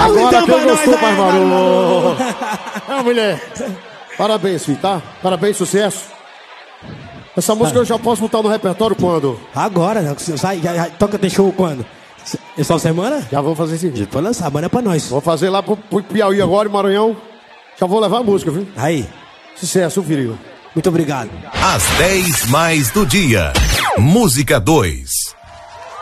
Agora que eu nós, gostou, mais barulho. É, mulher. Parabéns, filho, tá? Parabéns, sucesso. Essa música eu já posso botar no repertório quando? Agora, sai, toca, tem show quando? Essa semana? Já vou fazer esse vídeo. Pode lançar, manda pra nós. Vou fazer lá pro Piauí agora, Maranhão. Já vou levar a música, viu? Aí. Sucesso, filho. Muito obrigado. Às 10 mais do dia. Música 2.